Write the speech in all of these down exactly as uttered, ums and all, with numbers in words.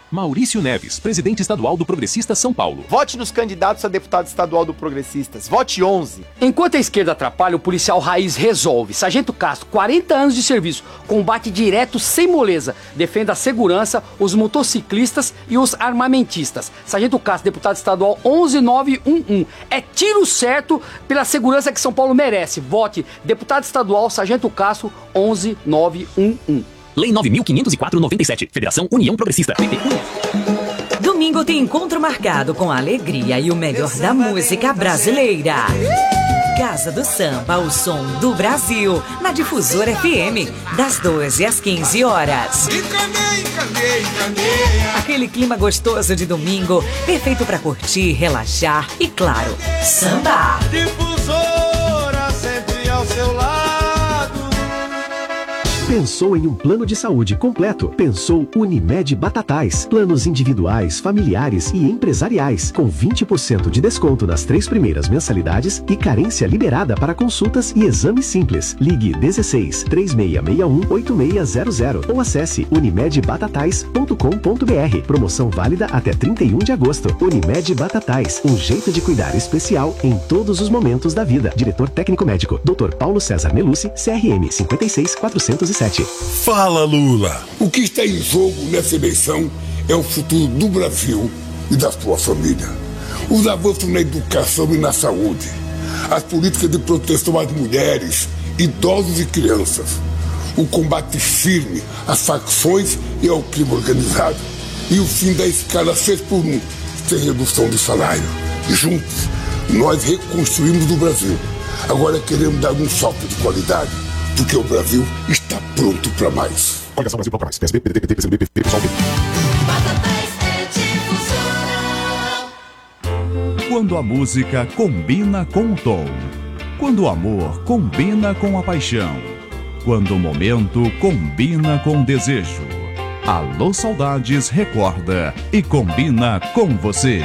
Maurício Neves, presidente estadual do Progressistas São Paulo. Vote nos candidatos a deputado estadual do Progressistas. Vote onze. Enquanto a esquerda atrapalha, o policial raiz resolve. Sargento Castro, quarenta anos de serviço, combate direto sem moleza, defende a segurança, os motociclistas e os armamentistas. Sargento Castro, deputado estadual onze nove um um. É tiro certo pela segurança que São Paulo merece. Vote deputado estadual Sargento Castro onze nove um um. Lei nove mil quinhentos e quatro, noventa e sete. Federação União Progressista. Domingo tem encontro marcado com a alegria e o melhor da música brasileira. Casa do Samba, o som do Brasil, na Difusora F M, das doze às quinze horas. Aquele clima gostoso de domingo, perfeito para curtir, relaxar e, claro, samba. Difusora sempre ao seu lado. Pensou em um plano de saúde completo? Pensou Unimed Batatais. Planos individuais, familiares e empresariais, com vinte por cento de desconto nas três primeiras mensalidades e carência liberada para consultas e exames simples. Ligue dezesseis, três seis seis um, oito seis zero zero ou acesse unimed batatais ponto com ponto b r. Promoção válida até trinta e um de agosto. Unimed Batatais, um jeito de cuidar especial em todos os momentos da vida. Diretor técnico médico, doutor Paulo César Melucci, C R M cinquenta e seis, quatrocentos e sete. Fala, Lula! O que está em jogo nessa eleição é o futuro do Brasil e da sua família. Os avanços na educação e na saúde, as políticas de proteção às mulheres, idosos e crianças, o combate firme às facções e ao crime organizado e o fim da escala seis por um, sem redução de salário. Juntos, nós reconstruímos o Brasil. Agora queremos dar um salto de qualidade, porque o Brasil está pronto para mais. Olha só, Brasil, para mais. P S B, P D T, P T, P C B, P T, pessoal. Quando a música combina com o tom. Quando o amor combina com a paixão. Quando o momento combina com o desejo. Alô Saudades recorda e combina com você.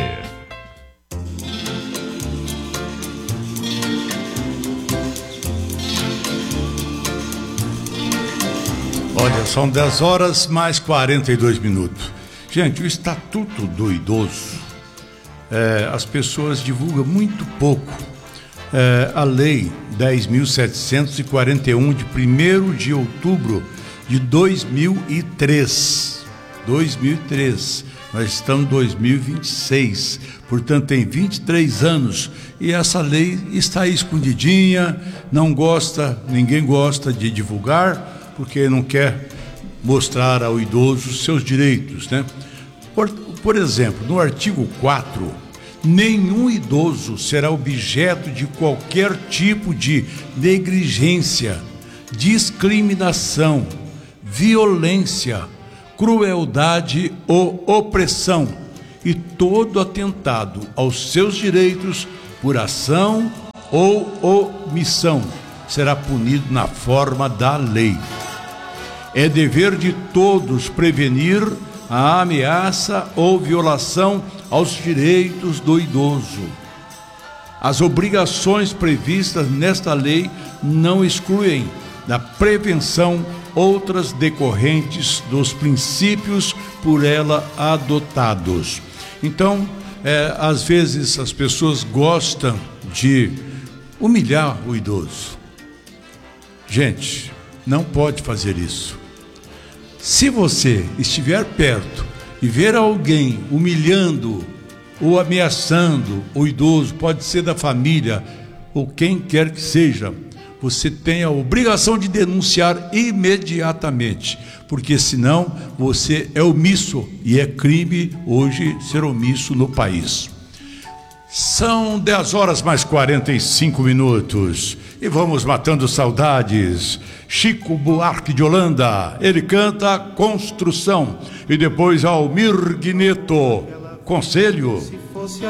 Olha, são dez horas mais quarenta e dois minutos. Gente, o Estatuto do Idoso, é, as pessoas divulgam muito pouco. É, a Lei dez mil setecentos e quarenta e um, de primeiro de outubro de dois mil e três. dois mil e três. Nós estamos em dois mil e vinte e seis, portanto tem vinte e três anos e essa lei está aí escondidinha, não gosta, ninguém gosta de divulgar, porque não quer mostrar ao idoso os seus direitos, né? Por, por exemplo, no artigo quatro, nenhum idoso será objeto de qualquer tipo de negligência, discriminação, violência, crueldade ou opressão e todo atentado aos seus direitos por ação ou omissão será punido na forma da lei. É dever de todos prevenir a ameaça ou violação aos direitos do idoso. As obrigações previstas nesta lei não excluem da prevenção outras decorrentes dos princípios por ela adotados. Então, é, às vezes as pessoas gostam de humilhar o idoso. Gente, não pode fazer isso. Se você estiver perto e ver alguém humilhando ou ameaçando o idoso, pode ser da família ou quem quer que seja, você tem a obrigação de denunciar imediatamente, porque senão você é omisso e é crime hoje ser omisso no país. São dez horas mais quarenta e cinco minutos e vamos matando saudades. Chico Buarque de Holanda, ele canta Construção, e depois Almir Guineto, Conselho.